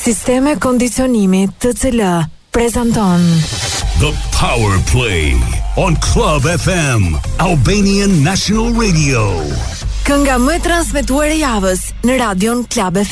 Sisteme kondicionimi TCL prezanton The Power Play on Club FM, Albanian National Radio. Kënga më transmetuar e javës në radion Club FM.